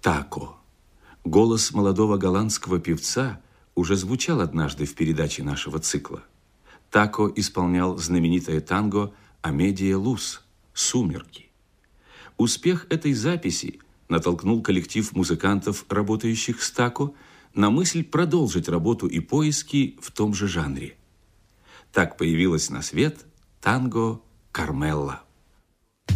Тако. Голос молодого голландского певца уже звучал однажды в передаче нашего цикла. Тако исполнял знаменитое танго «Амедия Лус» «Сумерки». Успех этой записи натолкнул коллектив музыкантов, работающих с Тако, на мысль продолжить работу и поиски в том же жанре. Так появилась на свет танго «Кармелла».